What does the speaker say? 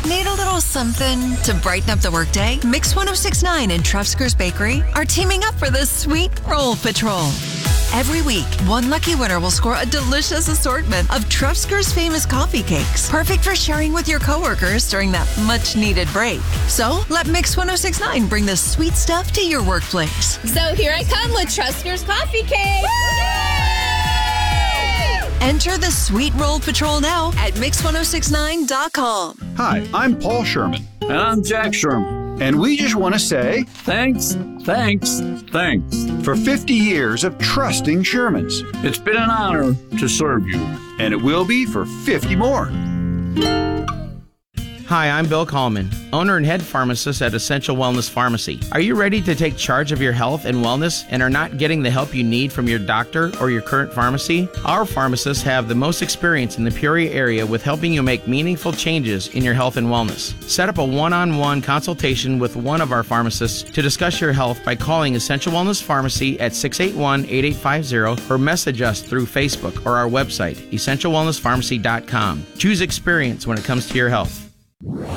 Need a little something to brighten up the workday? Mix 1069 and Trefsker's Bakery are teaming up for the Sweet Roll Patrol. Every week, one lucky winner will score a delicious assortment of Trefsker's famous coffee cakes, perfect for sharing with your coworkers during that much-needed break. So, let Mix 1069 bring the sweet stuff to your workplace. So here I come with Trefsker's coffee cake. Enter the Sweet Roll Patrol now at mix1069.com. Hi, I'm Paul Sherman. And I'm Jack Sherman. And we just want to say Thanks for 50 years of trusting Shermans. It's been an honor to serve you. And it will be for 50 more. Hi, I'm Bill Kallman, owner and head pharmacist at Essential Wellness Pharmacy. Are you ready to take charge of your health and wellness and are not getting the help you need from your doctor or your current pharmacy? Our pharmacists have the most experience in the Peoria area with helping you make meaningful changes in your health and wellness. Set up a one-on-one consultation with one of our pharmacists to discuss your health by calling Essential Wellness Pharmacy at 681-8850 or message us through Facebook or our website, essentialwellnesspharmacy.com. Choose experience when it comes to your health.